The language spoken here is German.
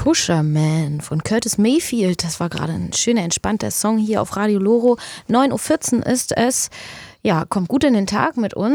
Pusherman von Curtis Mayfield. Das war gerade ein schöner, entspannter Song hier auf Radio Loro. 9:14 Uhr ist es. Ja, kommt gut in den Tag mit uns.